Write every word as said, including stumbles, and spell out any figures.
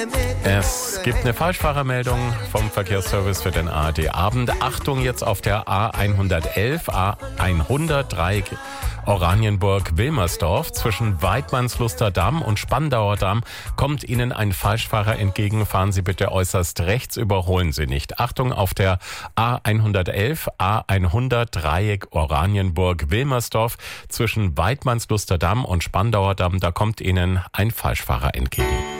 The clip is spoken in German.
Es gibt eine Falschfahrermeldung vom Verkehrsservice für den A R D-Abend. Achtung, jetzt auf der A hundertelf, A hundertdrei Oranienburg-Wilmersdorf. Zwischen Weidmannsluster Damm und Spandauer Damm kommt Ihnen ein Falschfahrer entgegen. Fahren Sie bitte äußerst rechts, überholen Sie nicht. Achtung, auf der A hundertelf, A hundertdrei Oranienburg-Wilmersdorf. Zwischen Weidmannsluster Damm und Spandauer Damm, da kommt Ihnen ein Falschfahrer entgegen.